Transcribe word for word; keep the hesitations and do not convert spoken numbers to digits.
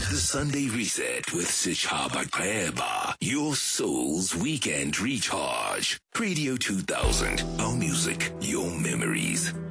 to the Sunday Reset with Sechaba Kaeba, your soul's weekend recharge. Radio two thousand, our music, your memories.